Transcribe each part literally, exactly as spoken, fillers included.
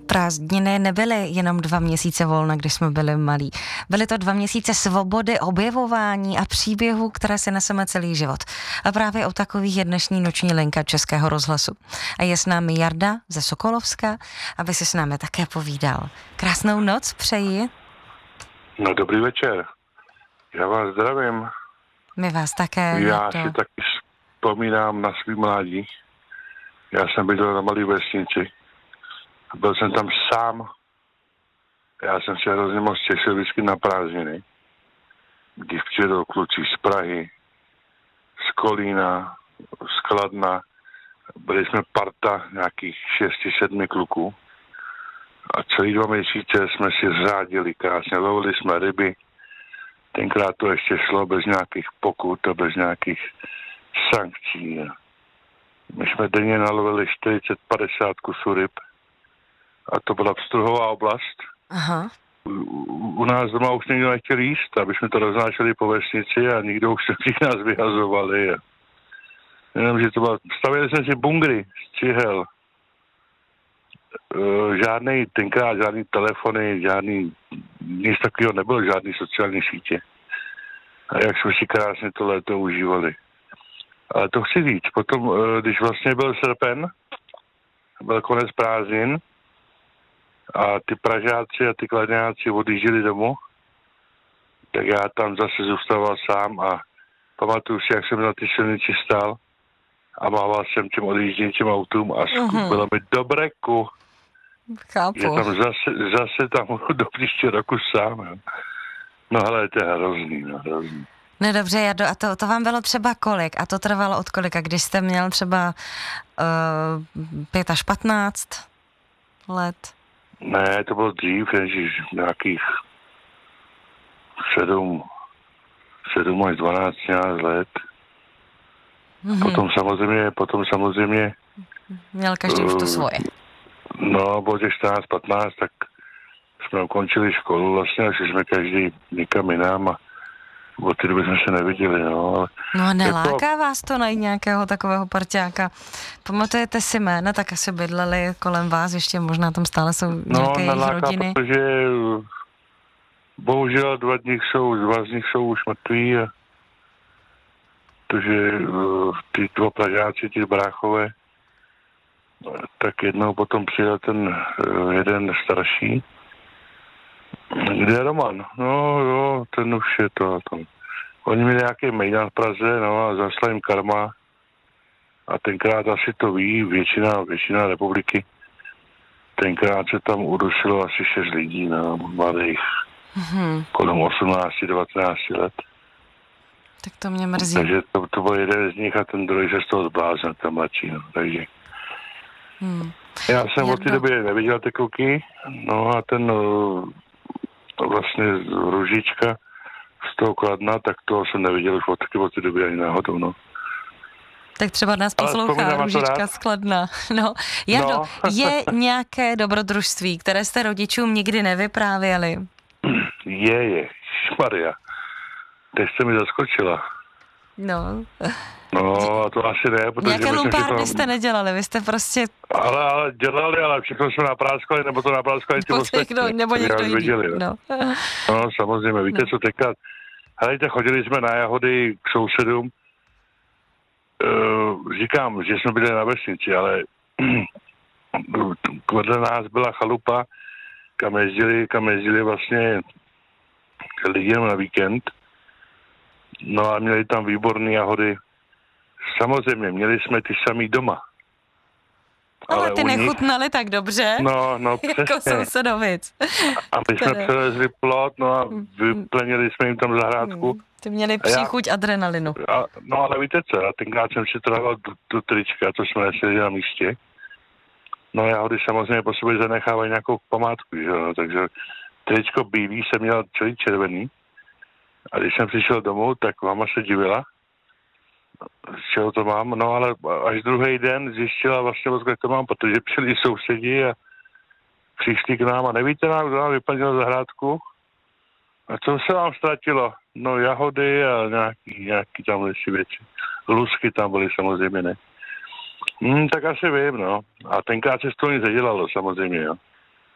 prázdniny nebyly jenom dva měsíce volna, když jsme byli malí. Byly to dva měsíce svobody, objevování a příběhů, které si neseme celý život. A právě o takových je dnešní noční linka Českého rozhlasu. A je s námi Jarda ze Sokolovska, aby si s námi také povídal. Krásnou noc přeji. No, dobrý večer. Já vás zdravím. My vás také. Já to... si taky vzpomínám na svý mládí. Já jsem bydlel na malý vesnici. Byl jsem tam sám. Já jsem se hrozně moc těšil vždycky na prázdniny. Když přijedou kluci z Prahy, z Kolína, z Kladna. Byli jsme parta nějakých šesti, sedmi kluků. A celý dva měsíce jsme si řádili krásně. Lovili jsme ryby. Tenkrát to ještě šlo bez nějakých pokut a bez nějakých sankcí. My jsme denně nalovili čtyřicet padesát kusů ryb. A to byla Pstruhová oblast. Aha. U, u nás doma už nikdo nechtěl jíst, aby jsme to roznášeli po vesnici a nikdo už se nás vyhazovali. Jenomže to bylo, stavili jsme si bungry z cihel. Žádný, tenkrát žádný telefony, žádný, nic takového nebylo, žádný sociální sítě. A jak jsme si krásně to léto užívali. Ale to chci říct, potom, když vlastně byl srpen, byl konec prázdnin a ty Pražáci a ty Kladňáci odjížděli domů, tak já tam zase zůstával sám a pamatuju si, jak jsem na ty silnici stál a mával jsem těm odjíždějícím autům a uh-huh. bylo mi dobreku. Chápu. Že tam zase, zase tam do příště roku sám. Jo. No ale to je hrozný, no hrozný. No dobře, Jardo, a to, to vám bylo třeba kolik? A to trvalo od kolika? Když jste měl třeba uh, pět až patnáct let? Ne, to bylo dřív, než nějakých sedm, sedm až dvanáct let. Mm-hmm. Potom samozřejmě, potom samozřejmě... Měl každý už to svoje. No, bylo těch čtrnáct patnáct, tak jsme ukončili školu vlastně a šli jsme každý někam jinam a od té doby jsme se neviděli, no. Ale no a neláká to... vás to najít nějakého takového parťáka? Pamatujete si jména, tak asi bydleli kolem vás, ještě možná tam stále jsou nějaké no, jejich rodiny. No protože bohužel dva z nich jsou, dva z nich jsou už mrtví a protože ty dva Pražáci, ty bráchové, tak jednou potom přijel ten jeden starší. Kde je Roman? No jo, ten už je to. to. Oni měli nějaký mejdan v Praze, no a zašla jim karma. A tenkrát asi to ví, většina, většina republiky. Tenkrát se tam udusilo asi šest lidí, no, mladých. Mm-hmm. Kolem osmnáct devatenáct let. Tak to mě mrzí. Takže to, to byl jeden z nich a ten druhý se z toho zbláznil, ten mladší, no, takže... Hmm. Já jsem Jardo. Od té doby neviděl ty kluky, no a ten vlastně Růžička z toho Kladna, tak toho jsem neviděl už od, od té doby ani náhodou, no. Tak třeba nás poslouchá Růžička z Kladna. No, Jardo, no. Je nějaké dobrodružství, které jste rodičům nikdy nevyprávěli? Je, je, Maria. Teď jste mi zaskočila. No. No, a to asi ne, protože... Nějaké lumpárny jste nedělali, vy jste prostě... Ale, ale dělali, ale všechno jsme napráskali, nebo to napráskali ty ostatní. Nebo někdo jiný, viděli, no. No, samozřejmě, víte, no. Co teďka... Helejte, chodili jsme na jahody k sousedům. Uh, říkám, že jsme byli na vesnici, ale vedle nás byla chalupa, kam jezdili, kam jezdili vlastně lidi na víkend. No a měli tam výborné jahody. Samozřejmě, měli jsme ty samý doma. Ale, ale ty nechutnaly nich... tak dobře, no, no, jako sousedovic. A my jsme přelezli plot, no a vyplenili jsme jim tam zahrádku. Hmm. Ty měli příchuť já... adrenalinu. A, no ale víte co, já tenkrát jsem si trhal do, do trička, to jsme nesli na místě. No jahody samozřejmě po sobě zanechávají nějakou památku, že no, takže tričko bílý jsem měl celý červený. A když jsem přišel domů, tak máma se divila, z čeho to mám, no ale až druhý den zjistila vlastně, jak to mám, protože přijeli sousedi a přišli k nám a nevíte nám, kdo nám vyplnil zahrádku? A co se vám ztratilo? No jahody a nějaký, nějaký tam další věci. Lusky tam byly samozřejmě, ne? Hmm, tak asi vím, no. A tenkrát se z toho nic nedělalo, samozřejmě, jo.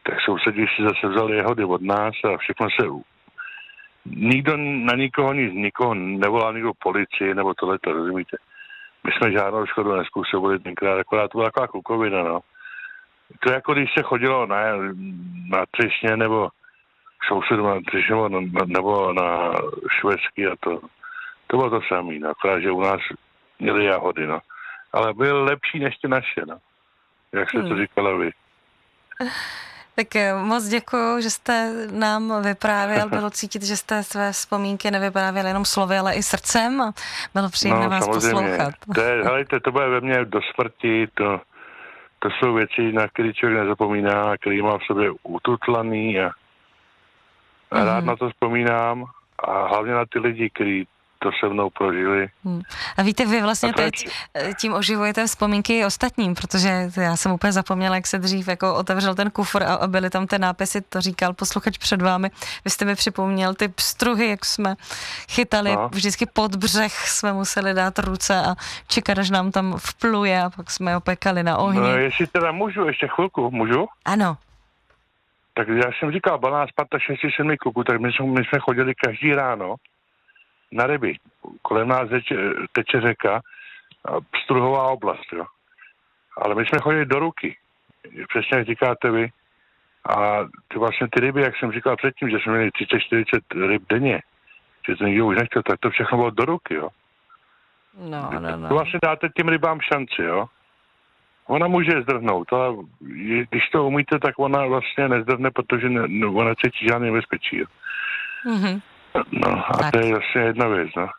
tak sousedí si zase vzali jehody od nás a všechno se... Nikdo na nikoho nic, nikoho nevolal nikdo policii nebo tohleto, rozumíte? My jsme žádnou škodu nezpůsobili tenkrát, akorát to byla taková kukovina, no. To je jako když se chodilo na, na Třešně nebo sousedu na Třešně nebo, nebo na Švédsky a to. To bylo to samé, no. Akorát, že u nás měli jahody, no. Ale byl lepší než ty naše, no. Jak jste hmm. to říkala vy. Tak moc děkuju, že jste nám vyprávěl. Bylo cítit, že jste své vzpomínky nevyprávěl jenom slovy, ale i srdcem. A bylo příjemné no, vás samozřejmě. Poslouchat. To je, helejte, to bude ve mně do smrti. To, to jsou věci, na které člověk nezapomíná, který má v sobě ututlaný. A, a rád mm-hmm. na to vzpomínám. A hlavně na ty lidi, kteří to se mnou prožili. Hmm. A víte, vy vlastně teď tím oživujete vzpomínky ostatním, protože já jsem úplně zapomněla, jak se dřív jako otevřel ten kufr a byly tam ty nápisy, to říkal posluchač před vámi. Vy jste mi připomněl ty pstruhy, jak jsme chytali, no. Vždycky pod břeh jsme museli dát ruce a čekat, až nám tam vpluje a pak jsme opekali na ohni. No, jestli teda můžu, ještě chvilku, můžu? Ano. Tak já jsem říkal, byla nás pata šesti sedmi kluků, tak my jsme, my jsme chodili každý ráno na ryby. Kolem nás teče, teče řeka, pstruhová oblast, jo. Ale my jsme chodili do ruky. Přesně jak říkáte vy. A ty vlastně ty ryby, jak jsem říkal předtím, že jsme měli třicet čtyřicet ryb denně, že to nikdo už nechtěl, tak to všechno bylo do ruky, jo. No, no, no. To vlastně dáte těm rybám šanci, jo. Ona může zdrhnout, ale když to umíte, tak ona vlastně nezdrhne, protože ne, ona cítí žádný nebezpečí, jo. Mhm. No a tak. To je vlastně jedna věc, no.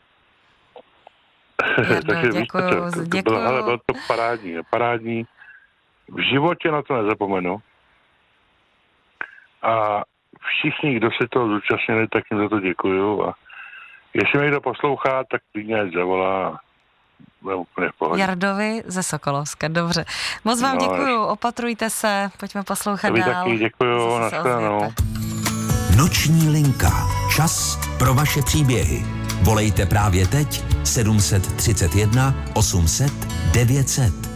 Takže děkuju, víte, to, to bylo, hele, bylo to parádní, parádní. V životě na to nezapomenu. A všichni, kdo se toho zúčastnili, tak jim za to děkuju. A jestli mě někdo poslouchá, tak klidně ať zavolá. Úplně v pohodě. Jardovi ze Sokolovska, dobře. Moc vám no, děkuju, opatrujte se, pojďme poslouchat vy dál. Taky děkuju, nashledanou. Noční linka. Čas pro vaše příběhy. Volejte právě teď sedm set třicet jedna osm set devět set.